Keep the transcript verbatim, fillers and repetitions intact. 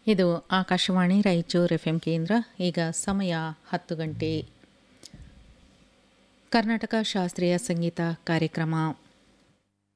ಇದು Akashvani Raichur F M ಕೇಂದ್ರ. ಈಗ ಸಮಯ ಹತ್ತು ಗಂಟೆ. ಕರ್ನಾಟಕ ಶಾಸ್ತ್ರೀಯ ಸಂಗೀತ ಕಾರ್ಯಕ್ರಮ.